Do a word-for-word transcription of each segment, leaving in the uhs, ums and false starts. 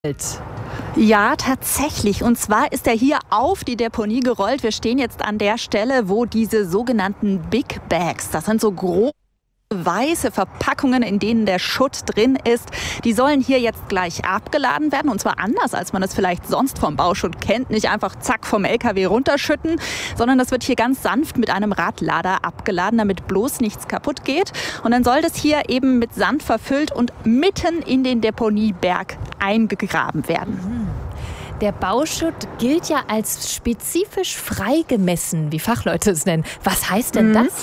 Ja, tatsächlich. Und zwar ist er hier auf die Deponie gerollt. Wir stehen jetzt an der Stelle, wo diese sogenannten Big Bags, das sind so große weiße Verpackungen, in denen der Schutt drin ist, die sollen hier jetzt gleich abgeladen werden. Und zwar anders, als man es vielleicht sonst vom Bauschutt kennt. Nicht einfach zack vom L K W runterschütten, sondern das wird hier ganz sanft mit einem Radlader abgeladen, damit bloß nichts kaputt geht. Und dann soll das hier eben mit Sand verfüllt und mitten in den Deponieberg eingegraben werden. Der Bauschutt gilt ja als spezifisch freigemessen, wie Fachleute es nennen. Was heißt denn das?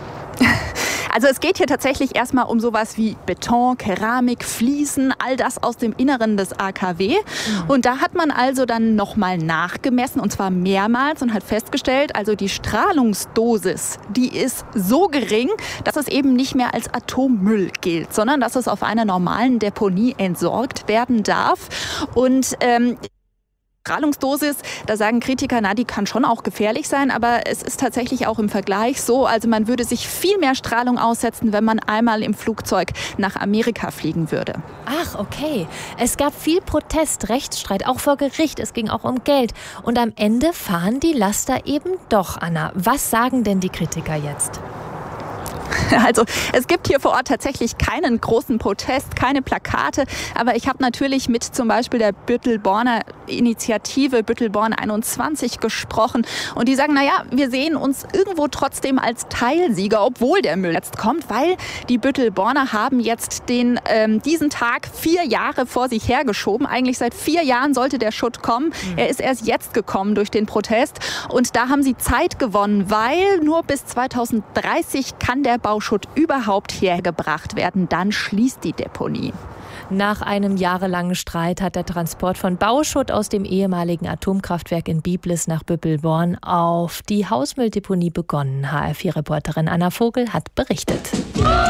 Also es geht hier tatsächlich erstmal um sowas wie Beton, Keramik, Fliesen, all das aus dem Inneren des A K W. Mhm. Und da hat man also dann nochmal nachgemessen, und zwar mehrmals, und hat festgestellt, also die Strahlungsdosis, die ist so gering, dass es eben nicht mehr als Atommüll gilt, sondern dass es auf einer normalen Deponie entsorgt werden darf. Und ähm, Strahlungsdosis, da sagen Kritiker, na, die kann schon auch gefährlich sein, aber es ist tatsächlich auch im Vergleich so, also man würde sich viel mehr Strahlung aussetzen, wenn man einmal im Flugzeug nach Amerika fliegen würde. Ach, okay. Es gab viel Protest, Rechtsstreit, auch vor Gericht, es ging auch um Geld. Und am Ende fahren die Laster eben doch, Anna. Was sagen denn die Kritiker jetzt? Also es gibt hier vor Ort tatsächlich keinen großen Protest, keine Plakate, aber ich habe natürlich mit zum Beispiel der Büttelborner Initiative Büttelborn einundzwanzig gesprochen und die sagen, naja, wir sehen uns irgendwo trotzdem als Teilsieger, obwohl der Müll jetzt kommt, weil die Büttelborner haben jetzt den, ähm, diesen Tag vier Jahre vor sich hergeschoben. Eigentlich seit vier Jahren sollte der Schutt kommen. Mhm. Er ist erst jetzt gekommen durch den Protest und da haben sie Zeit gewonnen, weil nur bis zweitausenddreißig kann der Bauschutt überhaupt hergebracht werden. Dann schließt die Deponie. Nach einem jahrelangen Streit hat der Transport von Bauschutt aus dem ehemaligen Atomkraftwerk in Biblis nach Büppelborn auf die Hausmülldeponie begonnen. H R vier Reporterin Anna Vogel hat berichtet.